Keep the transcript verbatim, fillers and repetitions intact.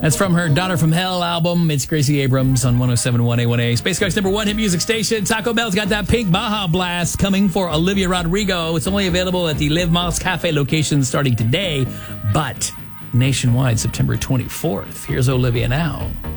That's from her Daughter from Hell album. It's Gracie Abrams on one oh seven point one A one A. Space Coast number one hit music station. Taco Bell's got that pink Baja Blast coming for Olivia Rodrigo. It's only available at the Live Moss Cafe location starting today, but nationwide September twenty-fourth. Here's Olivia now.